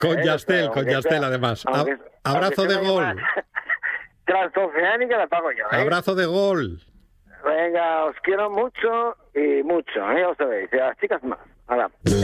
Con Yastel, además. Abrazo de gol. Transoceánica la pago yo. Abrazo de gol. Venga, os quiero mucho y mucho, ya lo sabéis. Y a las chicas más. Ahora.